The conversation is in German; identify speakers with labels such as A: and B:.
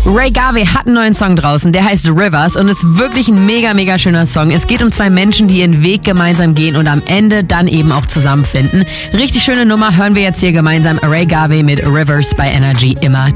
A: Ray Garvey hat einen neuen Song draußen, der heißt Rivers und ist wirklich ein mega, mega schöner Song. Es geht um zwei Menschen, die ihren Weg gemeinsam gehen und am Ende dann eben auch zusammenfinden. Richtig schöne Nummer, hören wir jetzt hier gemeinsam. Ray Garvey mit Rivers bei Energy, immer